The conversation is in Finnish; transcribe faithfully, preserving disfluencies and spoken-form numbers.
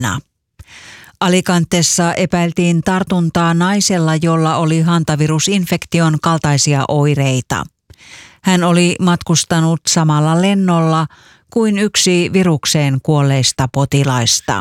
Alicantessa epäiltiin tartuntaa naisella, jolla oli hantavirusinfektion kaltaisia oireita. Hän oli matkustanut samalla lennolla kuin yksi virukseen kuolleista potilaista.